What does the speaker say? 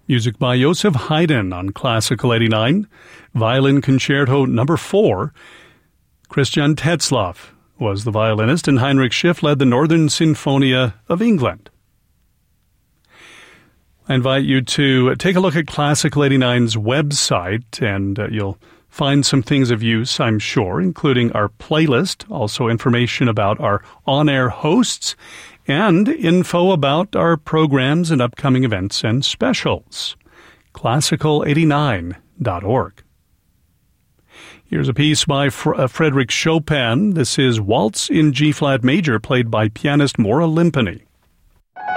Music by Joseph Haydn on Classical 89. Violin Concerto No. 4. Christian Tetzlaff was the violinist, and Heinrich Schiff led the Northern Sinfonia of England. I invite you to take a look at Classical 89's website, and you'll find some things of use, I'm sure, including our playlist, also information about our on-air hosts, and info about our programs and upcoming events and specials. Classical89.org. Here's a piece by Frédéric Chopin. This is Waltz in G-flat major, played by pianist Maura Limpany.